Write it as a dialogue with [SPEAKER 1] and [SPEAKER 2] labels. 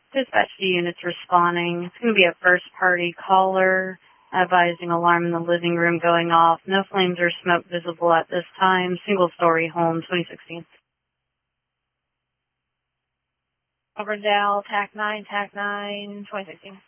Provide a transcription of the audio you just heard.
[SPEAKER 1] Dispatch to units responding. It's going to be a first-party caller advising alarm in the living room going off. No flames or smoke visible at this time. Single-story home, 2016.
[SPEAKER 2] Auburndale, TAC 9, 2016.